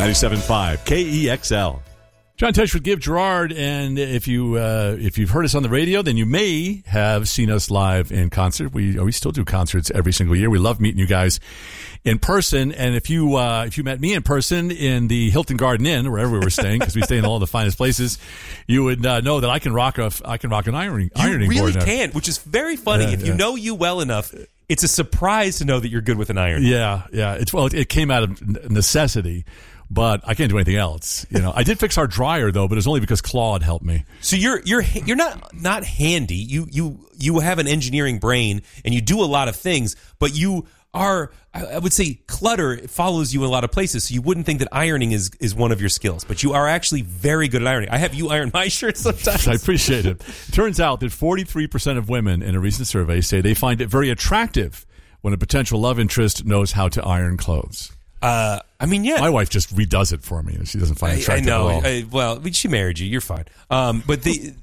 97.5 KEXL. John Tesh with Give Gerard, and if you've heard us on the radio, then you may have seen us live in concert. We still do concerts every single year. We love meeting you guys in person, and if you met me in person in the Hilton Garden Inn, wherever we were staying, because we stay in all the finest places, you would know that I can rock an ironing board. You really can, which is very funny. If you know you well enough, it's a surprise to know that you're good with an iron. Yeah. It came out of necessity. But I can't do anything else. I did fix our dryer though, but it's only because Claude helped me. So you're not handy. You have an engineering brain and you do a lot of things, but you are, I would say, clutter follows you in a lot of places. So you wouldn't think that ironing is one of your skills, but you are actually very good at ironing. I have you iron my shirts sometimes. I appreciate it. It turns out that 43% of women in a recent survey say they find it very attractive when a potential love interest knows how to iron clothes. Yeah. My wife just redoes it for me. She doesn't find it attractive at all. Well, she married you. You're fine. But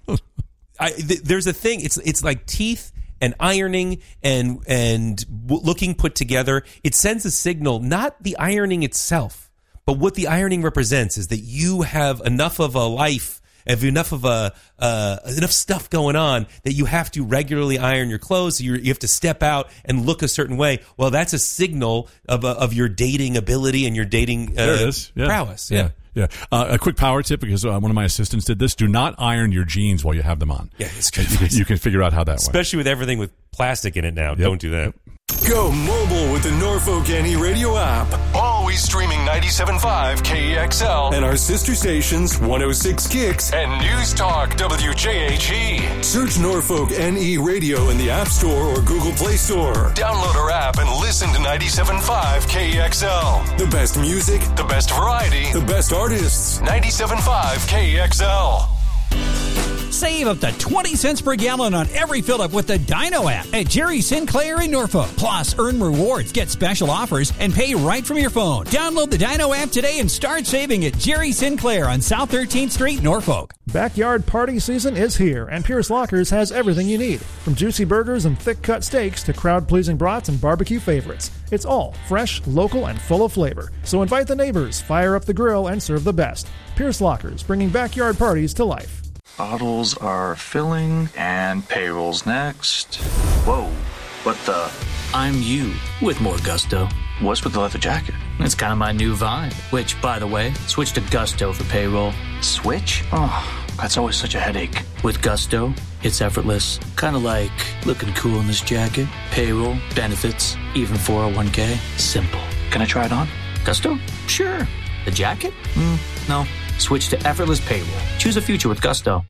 there's a thing. It's like teeth and ironing and looking put together. It sends a signal, not the ironing itself, but what the ironing represents is that you have enough of a life, have enough of enough stuff going on that you have to regularly iron your clothes. So you have to step out and look a certain way. Well, that's a signal of your dating ability and your dating prowess. Yeah. A quick power tip, because one of my assistants did this: do not iron your jeans while you have them on. Yeah, it's good. You can figure out how that works. Especially with everything with plastic in it now. Yep. Don't do that. Go mobile with the Norfolk NE Radio app. Always streaming 97.5 KEXL and our sister stations 106 Kicks and News Talk WJHE. Search Norfolk NE Radio in the App Store or Google Play Store. Download our app and listen to 97.5 KEXL. The best music, the best variety, the best artists. 97.5 KEXL. Save up to 20 cents per gallon on every fill-up with the Dino app at Jerry Sinclair in Norfolk. Plus, earn rewards, get special offers, and pay right from your phone. Download the Dino app today and start saving at Jerry Sinclair on South 13th Street, Norfolk. Backyard party season is here, and Pierce Lockers has everything you need. From juicy burgers and thick-cut steaks to crowd-pleasing brats and barbecue favorites. It's all fresh, local, and full of flavor. So invite the neighbors, fire up the grill, and serve the best. Pierce Lockers, bringing backyard parties to life. Bottles are filling, and payroll's next. Whoa, what the? I'm you, with more gusto. What's with the leather jacket? It's kind of my new vibe, which, by the way, switch to Gusto for payroll. Switch? Oh, that's always such a headache. With Gusto, it's effortless. Kind of like looking cool in this jacket. Payroll, benefits, even 401k. Simple. Can I try it on? Gusto? Sure. The jacket? No. Switch to effortless payroll. Choose a future with Gusto.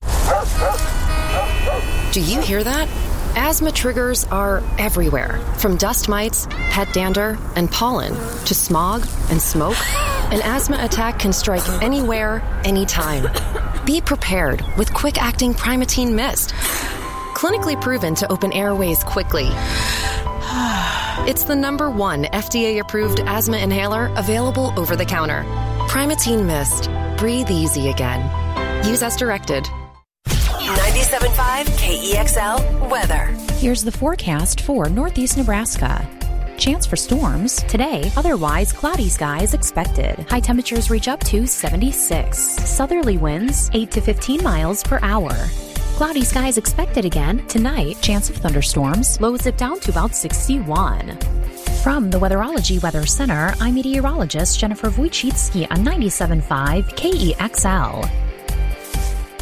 Do you hear that? Asthma triggers are everywhere. From dust mites, pet dander, and pollen, to smog and smoke. An asthma attack can strike anywhere, anytime. Be prepared with quick-acting Primatene Mist. Clinically proven to open airways quickly. It's the #1 FDA-approved asthma inhaler available over the counter. Primatene Mist. Breathe easy again. Use as directed. 97.5 KEXL weather. Here's the forecast for Northeast Nebraska. Chance for storms today, otherwise cloudy skies expected. High temperatures reach up to 76. Southerly winds 8 to 15 miles per hour. Cloudy skies expected again tonight. Chance of thunderstorms. Lows dip down to about 61. From the Weatherology Weather Center, I'm meteorologist Jennifer Wojcicki on 97.5 KEXL.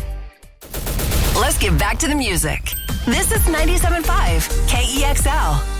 Let's get back to the music. This is 97.5 KEXL.